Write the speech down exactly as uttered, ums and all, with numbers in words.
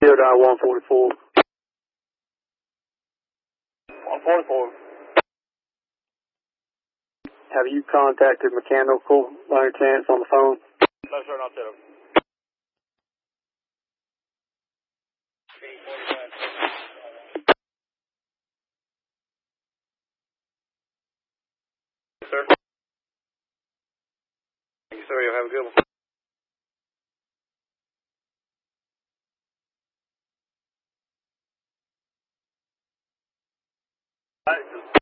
zero dial one forty-four. one forty-four. Have you contacted mechanical by any chance on the phone? No, sir, not yet. Sir. Thank you, sir. You have a good one. All right.